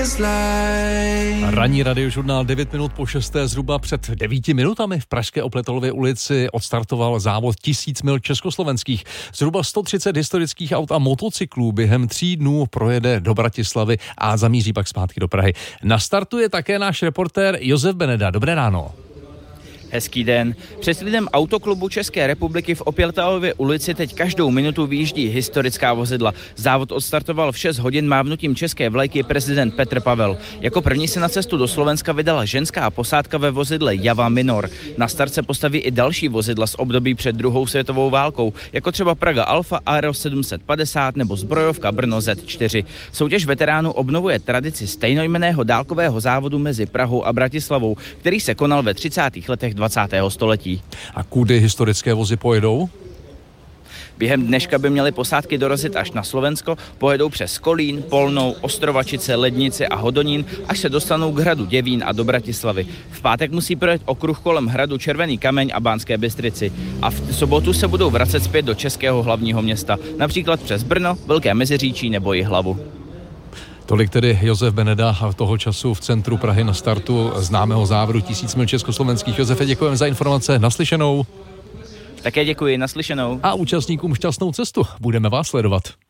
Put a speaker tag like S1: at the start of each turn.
S1: Ranní radiožurnál 9 minut po 6. Zhruba před 9 minutami v pražské Opletalově ulici odstartoval závod 1000 mil československých. Zhruba 130 historických aut a motocyklů během 3 dnů projede do Bratislavy a zamíří pak zpátky do Prahy. Na startu je také náš reportér Josef Beneda. Dobré ráno.
S2: Hezký den. Před sídlem Autoklubu České republiky v Opletalově ulici teď každou minutu vyjíždí historická vozidla. Závod odstartoval v 6 hodin mávnutím české vlajky prezident Petr Pavel. Jako první se na cestu do Slovenska vydala ženská posádka ve vozidle Java Minor. Na start se postaví i další vozidla z období před druhou světovou válkou, jako třeba Praga Alfa Aero 750 nebo zbrojovka Brno Z4. Soutěž veteránů obnovuje tradici stejnojmenného dálkového závodu mezi Prahou a Bratislavou, který se konal ve 30. letech 20. století.
S1: A kudy historické vozy pojedou?
S2: Během dneška by měly posádky dorazit až na Slovensko, pojedou přes Kolín, Polnou, Ostrovačice, Lednice a Hodonín, až se dostanou k hradu Děvín a do Bratislavy. V pátek musí projet okruh kolem hradu Červený Kameň a Banské Bystrici. A v sobotu se budou vracet zpět do českého hlavního města, například přes Brno, Velké Meziříčí nebo Jihlavu.
S1: Tolik tedy Josef Beneda toho času v centru Prahy na startu známého závodu 1000 mil československých. Josefe, děkujeme za informace, naslyšenou.
S2: Také děkuji, naslyšenou.
S1: A účastníkům šťastnou cestu, budeme vás sledovat.